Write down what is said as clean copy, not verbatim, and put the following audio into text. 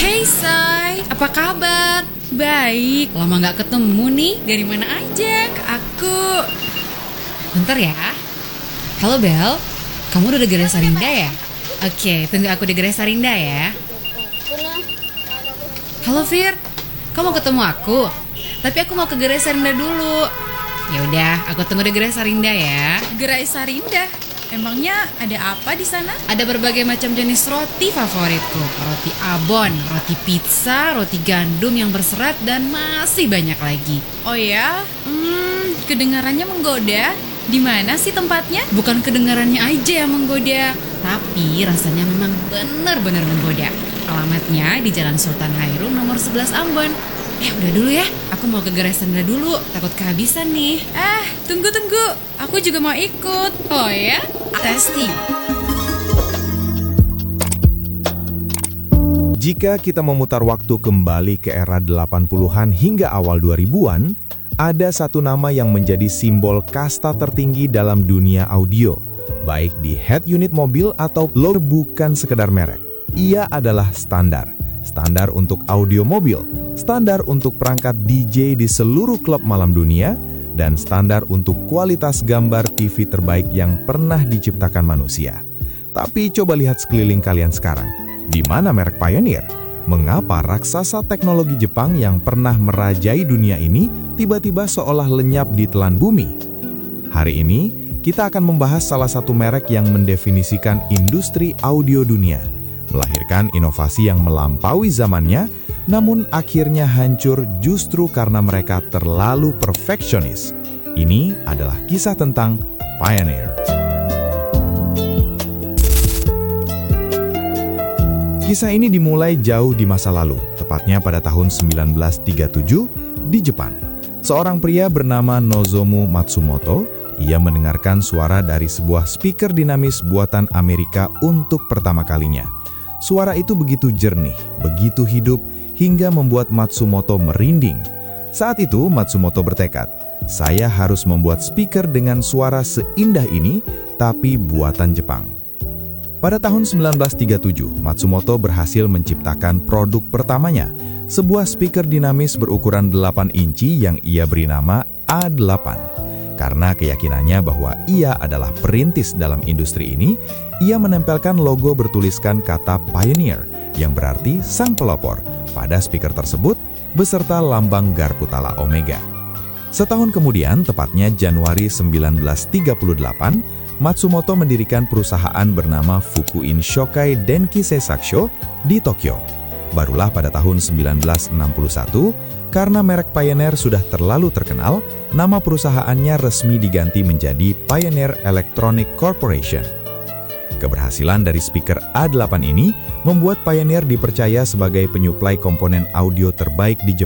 Hey Say, apa kabar? Baik, lama gak ketemu nih. Dari mana aja ke aku? Bentar ya. Halo Bel, kamu udah di Gerai Sarinda ya? Oke, tunggu aku di Gerai Sarinda ya. Halo Fir, kamu mau ketemu aku? Tapi aku mau ke Gerai Sarinda dulu. Ya udah, aku tunggu di Gerai Sarinda ya. Gerai Sarinda? Emangnya ada apa di sana? Ada berbagai macam jenis roti favoritku. Roti abon, roti pizza, roti gandum yang berserat, dan masih banyak lagi. Oh ya? Kedengarannya menggoda. Di mana sih tempatnya? Bukan kedengarannya aja yang menggoda, tapi rasanya memang benar-benar menggoda. Alamatnya di Jalan Sultan Hairun nomor 11 Ambon. Udah dulu ya, aku mau ke Gerai Sarinda dulu, takut kehabisan nih. Tunggu. Aku juga mau ikut. Oh ya? Testing. Jika kita memutar waktu kembali ke era 80-an hingga awal 2000-an, ada satu nama yang menjadi simbol kasta tertinggi dalam dunia audio, baik di head unit mobil atau low, bukan sekedar merek. Ia adalah standar untuk audio mobil, standar untuk perangkat DJ di seluruh klub malam dunia, dan standar untuk kualitas gambar TV terbaik yang pernah diciptakan manusia. Tapi coba lihat sekeliling kalian sekarang. Di mana merek Pioneer? Mengapa raksasa teknologi Jepang yang pernah merajai dunia ini tiba-tiba seolah lenyap di telan bumi? Hari ini, kita akan membahas salah satu merek yang mendefinisikan industri audio dunia, melahirkan inovasi yang melampaui zamannya, namun akhirnya hancur justru karena mereka terlalu perfeksionis. Ini adalah kisah tentang Pioneer. Kisah ini dimulai jauh di masa lalu, tepatnya pada tahun 1937 di Jepang. Seorang pria bernama Nozomu Matsumoto, ia mendengarkan suara dari sebuah speaker dinamis buatan Amerika untuk pertama kalinya. Suara itu begitu jernih, begitu hidup, hingga membuat Matsumoto merinding. Saat itu Matsumoto bertekad, saya harus membuat speaker dengan suara seindah ini, tapi buatan Jepang. Pada tahun 1937, Matsumoto berhasil menciptakan produk pertamanya, sebuah speaker dinamis berukuran 8 inci yang ia beri nama A8. Karena keyakinannya bahwa ia adalah perintis dalam industri ini, ia menempelkan logo bertuliskan kata Pioneer, yang berarti sang pelopor, pada speaker tersebut, beserta lambang Garputala Omega. Setahun kemudian, tepatnya Januari 1938, Matsumoto mendirikan perusahaan bernama Fukuin Shokai Denki Seisakusho di Tokyo. Barulah pada tahun 1961, karena merek Pioneer sudah terlalu terkenal, nama perusahaannya resmi diganti menjadi Pioneer Electronic Corporation. Keberhasilan dari speaker A8 ini membuat Pioneer dipercaya sebagai penyuplai komponen audio terbaik di Jepang.